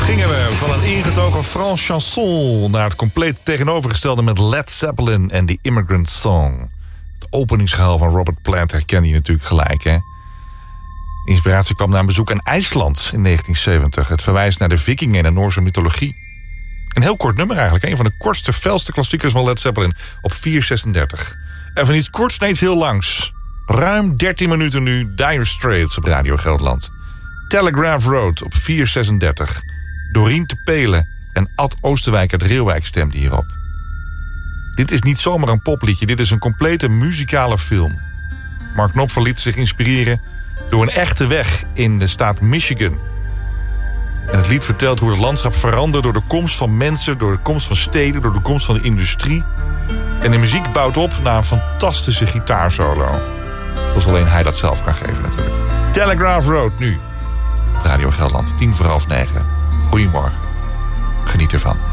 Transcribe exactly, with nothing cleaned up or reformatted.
gingen we van een ingetogen Frans chanson naar het compleet tegenovergestelde met Led Zeppelin en The Immigrant Song. Het openingsgehaal van Robert Plant herken je natuurlijk gelijk, hè? De inspiratie kwam na een bezoek aan IJsland in negentien zeventig. Het verwijst naar de vikingen en de Noorse mythologie. Een heel kort nummer eigenlijk, een van de kortste, felste klassiekers van Led Zeppelin op vier zesendertig. En van iets korts naar iets heel langs. Ruim dertien minuten nu, Dire Straits op Radio Gelderland. Telegraph Road op vier zesendertig. Dorien te Pelen en Ad Oosterwijk uit Reeuwijk stemde hierop. Dit is niet zomaar een popliedje, dit is een complete muzikale film. Mark Knopfler liet zich inspireren door een echte weg in de staat Michigan. En het lied vertelt hoe het landschap verandert door de komst van mensen, door de komst van steden, door de komst van de industrie. En de muziek bouwt op naar een fantastische gitaarsolo. Zoals alleen hij dat zelf kan geven natuurlijk. Telegraph Road nu. Radio Gelderland, tien voor half negen. Goedemorgen. Geniet ervan.